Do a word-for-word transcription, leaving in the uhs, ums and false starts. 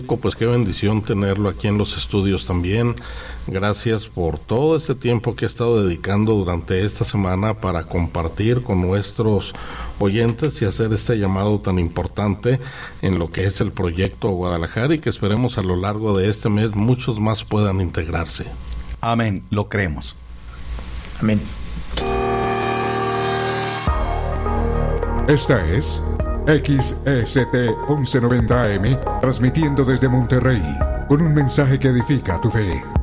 Pues qué bendición tenerlo aquí en los estudios también. Gracias por todo este tiempo que he estado dedicando durante esta semana para compartir con nuestros oyentes y hacer este llamado tan importante en lo que es el proyecto Guadalajara, y que esperemos a lo largo de este mes muchos más puedan integrarse. Amén, lo creemos. Amén. Esta es X E S T once noventa A M, transmitiendo desde Monterrey, con un mensaje que edifica tu fe.